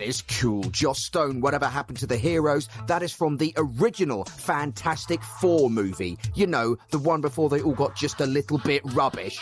is cool. Joss Stone, Whatever Happened to the Heroes? That is from the original Fantastic Four movie. You know, the one before they all got just a little bit rubbish.